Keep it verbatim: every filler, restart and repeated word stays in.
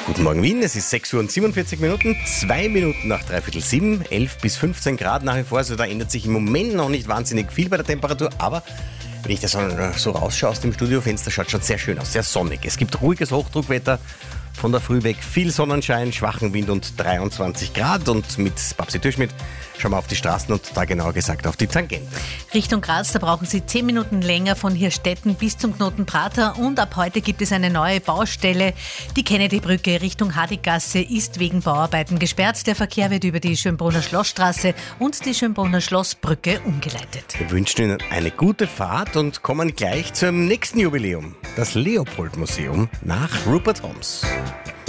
Guten Morgen Wien, es ist sechs Uhr und siebenundvierzig Minuten, zwei Minuten nach dreiviertel sieben, elf bis fünfzehn Grad nach wie vor, also da ändert sich im Moment noch nicht wahnsinnig viel bei der Temperatur, aber wenn ich das so rausschaue aus dem Studiofenster, schaut schon sehr schön aus, sehr sonnig. Es gibt ruhiges Hochdruckwetter, von der Früh weg viel Sonnenschein, schwachen Wind und dreiundzwanzig Grad und mit Babsi Türschmidt schauen wir auf die Straßen und da genauer gesagt auf die Tangente. Richtung Graz, da brauchen Sie zehn Minuten länger von Hirstetten bis zum Knoten Prater und ab heute gibt es eine neue Baustelle. Die Kennedy-Brücke Richtung Hadigasse ist wegen Bauarbeiten gesperrt. Der Verkehr wird über die Schönbrunner Schlossstraße und die Schönbrunner Schlossbrücke umgeleitet. Wir wünschen Ihnen eine gute Fahrt und kommen gleich zum nächsten Jubiläum. Das Leopold-Museum nach Rupert Holmes.